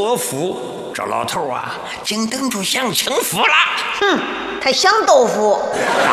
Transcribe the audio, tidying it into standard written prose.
伯父，这老头啊，竟等着享清福了。 哼，他享豆腐。